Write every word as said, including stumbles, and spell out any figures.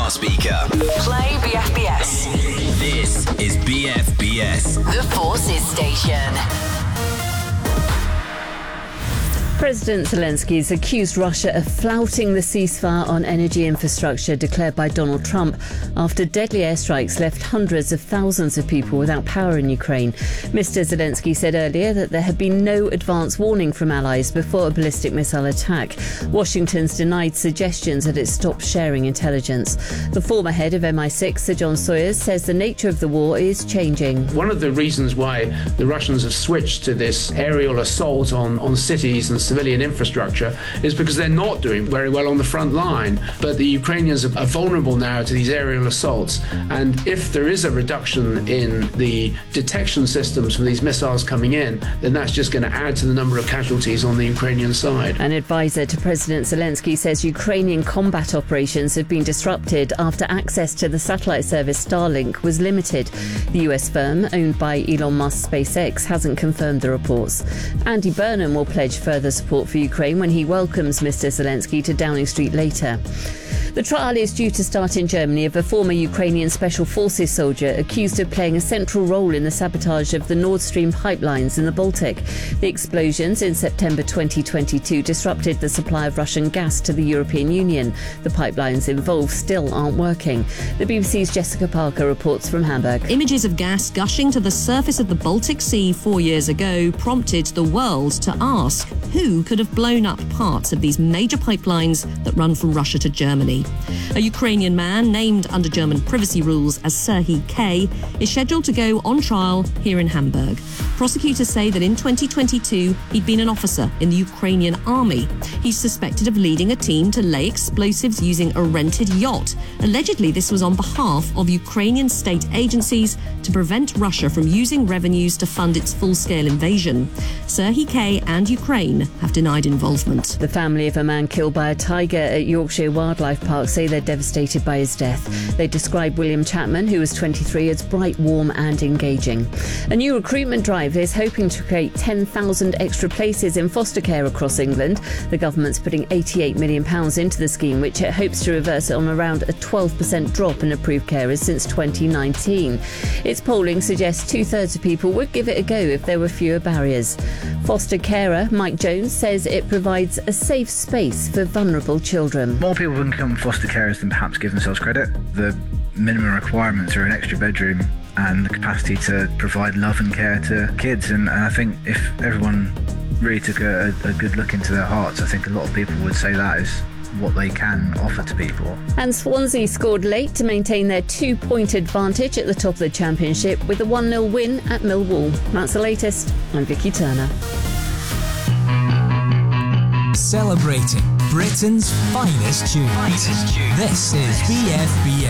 smart speaker. Play B F B S. This is B F B S. The Forces Station. President Zelensky has accused Russia of flouting the ceasefire on energy infrastructure declared by Donald Trump after deadly airstrikes left hundreds of thousands of people without power in Ukraine. Mister Zelensky said earlier that there had been no advance warning from allies before a ballistic missile attack. Washington's denied suggestions that it stopped sharing intelligence. The former head of M I six, Sir John Sawyers, says the nature of the war is changing. One of the reasons why the Russians have switched to this aerial assault on, on cities and civilian infrastructure is because they're not doing very well on the front line. But the Ukrainians are vulnerable now to these aerial assaults. And if there is a reduction in the detection systems for these missiles coming in, then that's just going to add to the number of casualties on the Ukrainian side. An advisor to President Zelensky says Ukrainian combat operations have been disrupted after access to the satellite service Starlink was limited. The U S firm, owned by Elon Musk's SpaceX, hasn't confirmed the reports. Andy Burnham will pledge further support for Ukraine when he welcomes Mister Zelensky to Downing Street later. The trial is due to start in Germany of a former Ukrainian Special Forces soldier accused of playing a central role in the sabotage of the Nord Stream pipelines in the Baltic. The explosions in September twenty twenty-two disrupted the supply of Russian gas to the European Union. The pipelines involved still aren't working. The B B C's Jessica Parker reports from Hamburg. Images of gas gushing to the surface of the Baltic Sea four years ago prompted the world to ask who could have blown up parts of these major pipelines that run from Russia to Germany. A Ukrainian man, named under German privacy rules as Serhiy K, is scheduled to go on trial here in Hamburg. Prosecutors say that in twenty twenty-two, he'd been an officer in the Ukrainian army. He's suspected of leading a team to lay explosives using a rented yacht. Allegedly, this was on behalf of Ukrainian state agencies to prevent Russia from using revenues to fund its full-scale invasion. Serhiy K and Ukraine have denied involvement. The family of a man killed by a tiger at Yorkshire Wildlife Park say they're devastated by his death. They describe William Chapman, who was twenty-three, as bright, warm and engaging. A new recruitment drive is hoping to create ten thousand extra places in foster care across England. The government's putting eighty-eight million pounds into the scheme, which it hopes to reverse on around a twelve percent drop in approved carers since twenty nineteen. Its polling suggests two-thirds of people would give it a go if there were fewer barriers. Foster carer Mike Jones says it provides a safe space for vulnerable children. More people can become foster carers than perhaps give themselves credit. The minimum requirements are an extra bedroom and the capacity to provide love and care to kids. And, and I think if everyone really took a, a good look into their hearts, I think a lot of people would say that is what they can offer to people. And Swansea scored late to maintain their two-point advantage at the top of the Championship with a one nil win at Millwall. That's the latest. I'm Vicky Turner. Celebrating Britain's finest tunes. Finest tunes. This is B F B S.